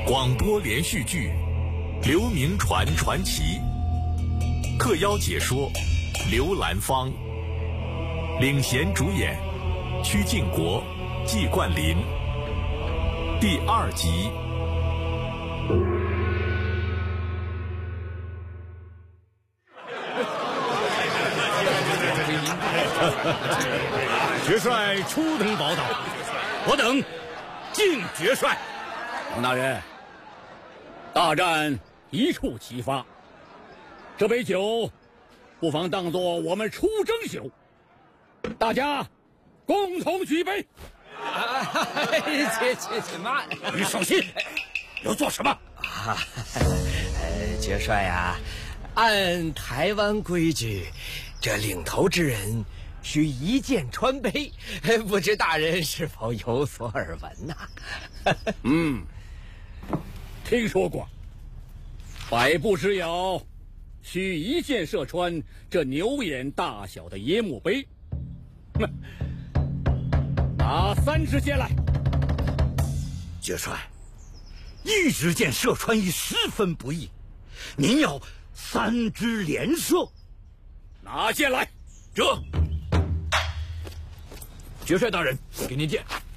广播连续剧《刘铭传传奇》，特邀解说刘兰芳，领衔主演曲靖国、季冠霖。第2集。 爵帅初登宝岛，我等敬爵帅。王大人，大战一触即发，这杯酒不妨当作我们出征酒，大家共同举杯。 且慢， 你小心，要做什么？ 爵帅呀，按台湾规矩，这领头之人需一剑穿杯，不知大人是否有所耳闻呐？ 听说过。百步之遥，需一箭射穿这牛眼大小的椰木杯。拿3支箭来。 爵帅，1支箭射穿已十分不易，您要3支连射。 拿箭来。 这。 爵帅大人，给您剑。